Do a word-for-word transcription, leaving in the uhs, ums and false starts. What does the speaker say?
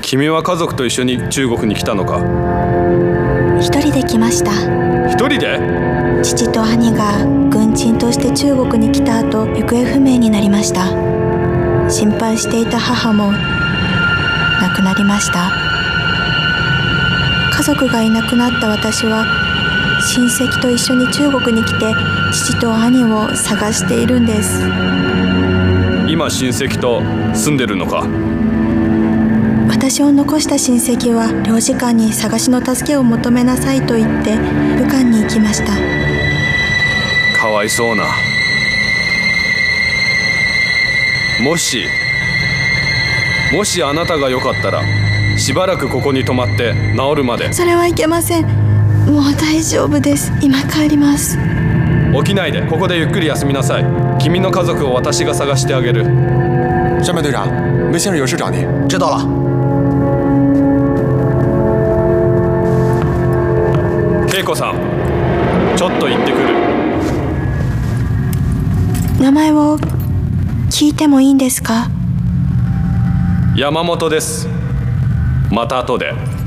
君は家族と一緒に中国に来たのか？ 一人で来ました。 一人で？ 父と兄が軍人として中国に来た後、行方不明になりました。心配していた母も亡くなりました。家族がいなくなった私は親戚と一緒に中国に来て父と兄を探しているんです。 今親戚と住んでるのか？ 私を残した親戚は領事館に探しの助けを求めなさいと言って武漢に行きました。 かわいそうな。もしもしあなたがよかったらしばらくここに泊まって治るまで。 それはいけません。もう大丈夫です。今帰ります。 起きないで、ここでゆっくり休みなさい。君の家族を私が探してあげる。 上面队长，梅先生有事找您。 知道了。 恵子さん、ちょっと行ってくる。 名前を聞いてもいいんですか？ 山本です。また後で。